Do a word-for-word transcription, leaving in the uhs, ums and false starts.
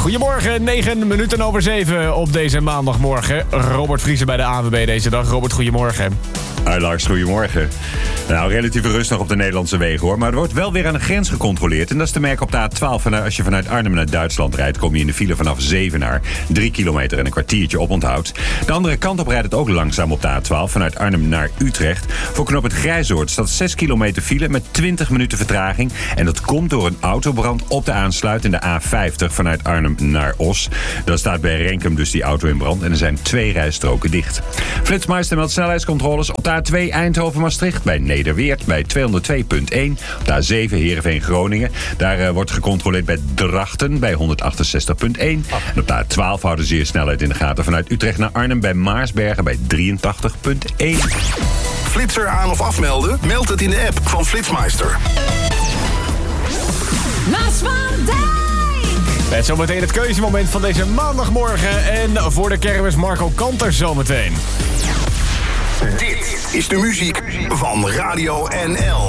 Goedemorgen, negen minuten over zeven op deze maandagmorgen. Robert Vriesen bij de A N W B deze dag. Robert, goedemorgen. Hi Lars, goedemorgen. Nou, relatief rustig op de Nederlandse wegen hoor. Maar er wordt wel weer aan de grens gecontroleerd. En dat is te merken op de A twaalf. Als je vanuit Arnhem naar Duitsland rijdt, kom je in de file vanaf Zevenaar. Drie kilometer en een kwartiertje oponthoud. De andere kant op rijdt het ook langzaam op de A twaalf. Vanuit Arnhem naar Utrecht. Voor knop het Grijzoord staat zes kilometer file met twintig minuten vertraging. En dat komt door een autobrand op de aansluitende A vijftig vanuit Arnhem naar Os. Daar staat bij Renkum dus die auto in brand. En er zijn twee rijstroken dicht. Flitsmeister meldt snelheidscontroles op de A twee Eindhoven-Maastricht. Bij Nederweert bij tweehonderdtwee komma één. Op de A zeven Heerenveen-Groningen. Daar uh, wordt gecontroleerd bij Drachten bij honderdachtenzestig komma één. En op de A twaalf houden ze je snelheid in de gaten vanuit Utrecht naar Arnhem bij Maarsbergen bij drieëntachtig komma één. Flitser aan of afmelden? Meld het in de app van Flitsmeister. Maas van Dijk! Met zometeen het keuzemoment van deze maandagmorgen. En voor de kermis Marco Kanter zometeen. Dit is de muziek van Radio N L.